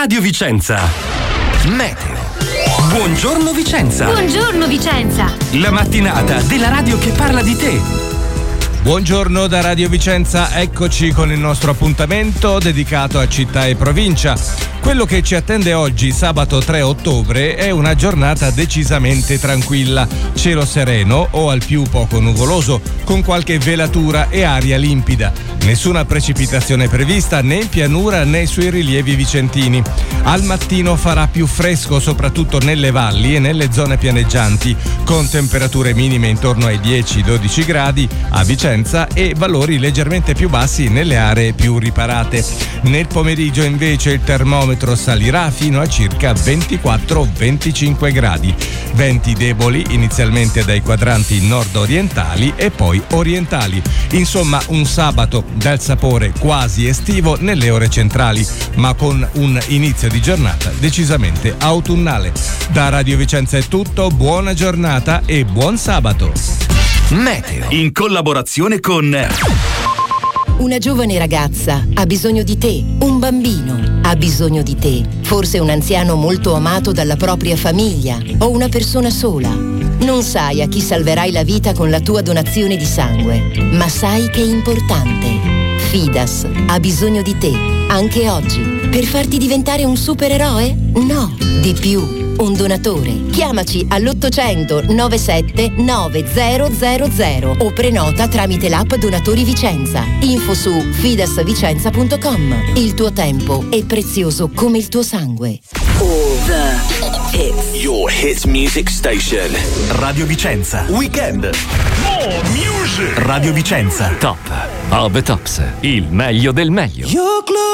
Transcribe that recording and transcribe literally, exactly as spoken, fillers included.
Radio Vicenza. Meteo. Buongiorno Vicenza. Buongiorno Vicenza. La mattinata della radio che parla di te. Buongiorno da Radio Vicenza, eccoci con il nostro appuntamento dedicato a città e provincia. Quello che ci attende oggi, sabato tre ottobre, è una giornata decisamente tranquilla. Cielo sereno o al più poco nuvoloso, con qualche velatura e aria limpida. Nessuna precipitazione prevista né in pianura né sui rilievi vicentini. Al mattino farà più fresco soprattutto nelle valli e nelle zone pianeggianti, con temperature minime intorno ai dieci dodici gradi a Vicenza e valori leggermente più bassi nelle aree più riparate. Nel pomeriggio invece il termometro salirà fino a circa ventiquattro venticinque gradi. Venti deboli inizialmente dai quadranti nord-orientali e poi orientali. Insomma, un sabato dal sapore quasi estivo nelle ore centrali, ma con un inizio di giornata decisamente autunnale. Da Radio Vicenza è tutto, buona giornata e buon sabato. Meteo. In collaborazione con... Una giovane ragazza ha bisogno di te, un bambino ha bisogno di te, forse un anziano molto amato dalla propria famiglia o una persona sola. Non sai a chi salverai la vita con la tua donazione di sangue, ma sai che è importante. Fidas ha bisogno di te, anche oggi, per farti diventare un supereroe? No, di più. Un donatore. Chiamaci all'ottocento novantasette novecento o prenota tramite l'app Donatori Vicenza. Info su fidasvicenza punto com. Il tuo tempo è prezioso come il tuo sangue. All the hits. Your hit music station. Radio Vicenza. Weekend. More music. Radio Vicenza. Top of the Tops. Il meglio del meglio.